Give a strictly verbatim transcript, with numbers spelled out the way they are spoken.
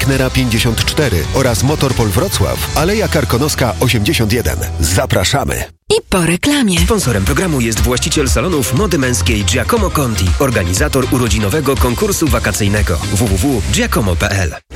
Fichtnera pięćdziesiąt cztery oraz Motorpol Wrocław, Aleja Karkonoska osiemdziesiąt jeden. Zapraszamy! I po reklamie. Sponsorem programu jest właściciel salonów mody męskiej Giacomo Conti, organizator urodzinowego konkursu wakacyjnego w w w kropka giacomo kropka p l.